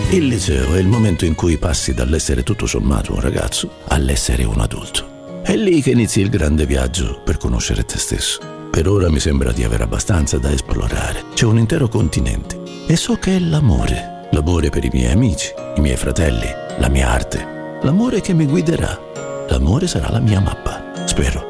Il liceo è il momento in cui passi dall'essere tutto sommato un ragazzo all'essere un adulto. È lì che inizi il grande viaggio per conoscere te stesso. Per ora mi sembra di avere abbastanza da esplorare. C'è un intero continente e so che è l'amore. L'amore per i miei amici, i miei fratelli, la mia arte. L'amore che mi guiderà. L'amore sarà la mia mappa, spero.